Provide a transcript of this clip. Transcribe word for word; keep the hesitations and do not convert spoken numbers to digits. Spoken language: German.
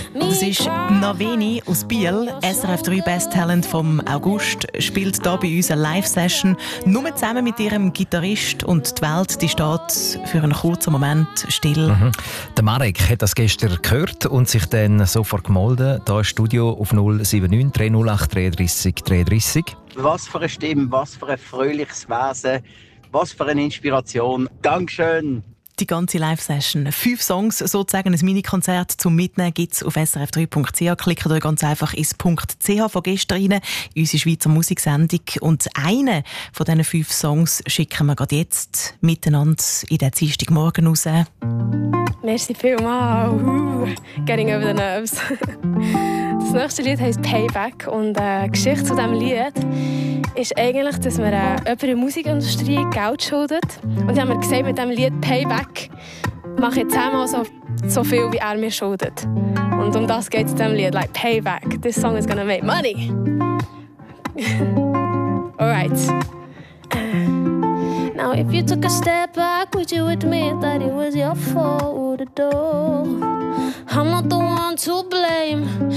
Das ist Naveni aus Biel. S R F drei Best Talent vom August spielt hier bei uns eine Live-Session. Nur zusammen mit ihrem Gitarrist. Und die Welt die steht für einen kurzen Moment still. Mhm. Der Marek hat das gestern gehört und sich dann sofort gemeldet. Hier im Studio auf null sieben neun drei null acht dreiunddreißig dreiunddreißig. Was für eine Stimme, was für ein fröhliches Wesen, was für eine Inspiration. Dankeschön! Die ganze Live-Session. Fünf Songs, sozusagen ein Mini-Konzert zum Mitnehmen, gibt es auf s r f drei punkt c h. Klickt euch ganz einfach ins .ch von gestern rein, in unsere Schweizer Musiksendung. Und einen von diesen fünf Songs schicken wir gerade jetzt miteinander in den Dienstagmorgen raus. Merci vielmals. Uh, getting over the nerves. Das nächste Lied heisst Payback und äh, die Geschichte zu diesem Lied ist eigentlich, dass mir äh, jemand in der Musikindustrie Geld schuldet. Und ich habe mir gesagt, mit diesem Lied Payback mache ich zehnmal so, so viel, wie er mir schuldet. Und um das geht es in diesem Lied, like Payback. This song is gonna make money. Alright. Now if you took a step back, would you admit that it was your fault? I'm not the one to blame.